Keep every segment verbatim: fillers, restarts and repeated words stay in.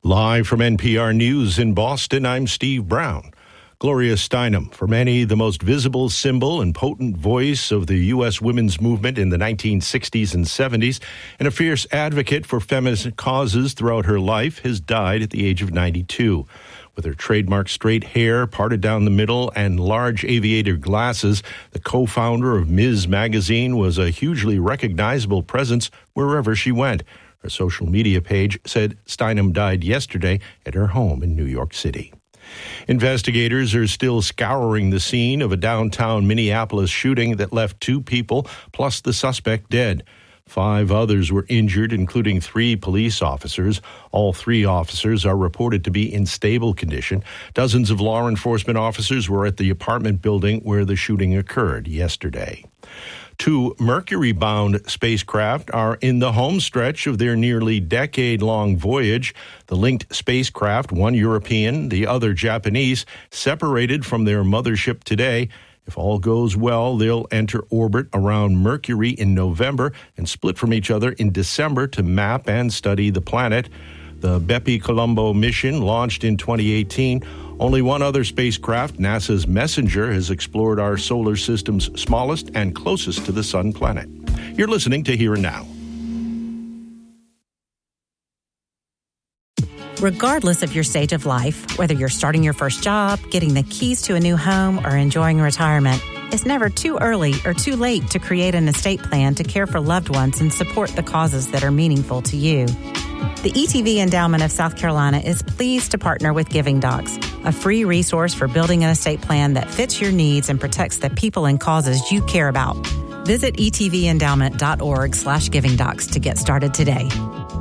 Live from N P R News in Boston, I'm Steve Brown. Gloria Steinem, for many the most visible symbol and potent voice of the U S women's movement in the nineteen sixties and seventies, and a fierce advocate for feminist causes throughout her life, has died at the age of ninety-two. With her trademark straight hair parted down the middle and large aviator glasses, the co-founder of Miz Magazine was a hugely recognizable presence wherever she went. Her social media page said Steinem died yesterday at her home in New York City. Investigators are still scouring the scene of a downtown Minneapolis shooting that left two people plus the suspect dead. Five others were injured, including three police officers. All three officers are reported to be in stable condition. Dozens of law enforcement officers were at the apartment building where the shooting occurred yesterday. Two Mercury-bound spacecraft are in the home stretch of their nearly decade-long voyage. The linked spacecraft, one European, the other Japanese, separated from their mothership today. If all goes well, they'll enter orbit around Mercury in November and split from each other in December to map and study the planet. The Bepi Colombo mission launched in twenty eighteen. Only one other spacecraft, NASA's Messenger, has explored our solar system's smallest and closest to the sun planet. You're listening to Here and Now. Regardless of your stage of life, whether you're starting your first job, getting the keys to a new home, or enjoying retirement, it's never too early or too late to create an estate plan to care for loved ones and support the causes that are meaningful to you. The E T V Endowment of South Carolina is pleased to partner with Giving Docs, a free resource for building an estate plan that fits your needs and protects the people and causes you care about. Visit etvendowment.org slash giving docs to get started today.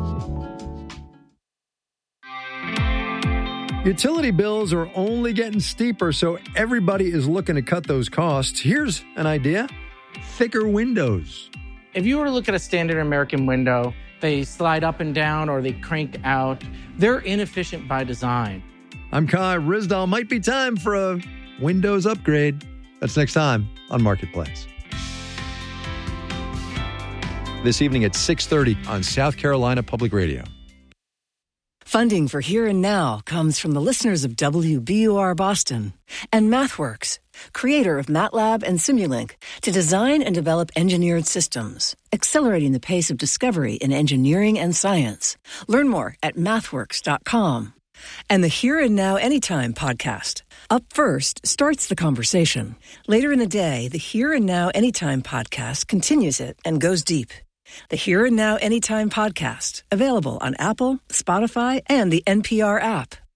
Utility bills are only getting steeper, so everybody is looking to cut those costs. Here's an idea: thicker windows. If you were to look at a standard American window, they slide up and down or they crank out. They're inefficient by design. I'm Kai Ryssdal. Might be time for a Windows upgrade. That's next time on Marketplace. This evening at six thirty on South Carolina Public Radio. Funding for Here and Now comes from the listeners of W B U R Boston and MathWorks, creator of MATLAB and Simulink, to design and develop engineered systems, accelerating the pace of discovery in engineering and science. Learn more at mathworks dot com. And the Here and Now Anytime podcast. Up first starts the conversation. Later in the day, the Here and Now Anytime podcast continues it and goes deep. The Here and Now Anytime podcast, available on Apple, Spotify, and the N P R app.